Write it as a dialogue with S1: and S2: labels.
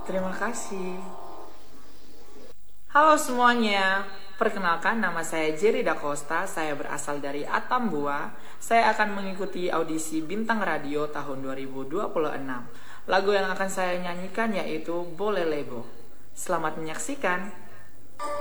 S1: Terima kasih. Halo semuanya, perkenalkan nama saya Jerry Dacosta, saya berasal dari Atambua. Saya akan mengikuti audisi Bintang Radio tahun 2026. Lagu yang akan saya nyanyikan yaitu Boleh Lebo. Selamat menyaksikan.